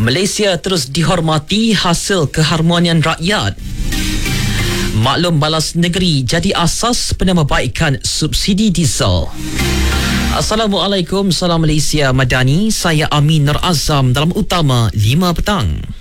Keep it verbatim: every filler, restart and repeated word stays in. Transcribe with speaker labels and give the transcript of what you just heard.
Speaker 1: Malaysia terus dihormati hasil keharmonian rakyat. Maklum balas negeri jadi asas penambahbaikan subsidi diesel. Assalamualaikum, salam Malaysia Madani. Saya Amin Nur Azam dalam Utama lima petang.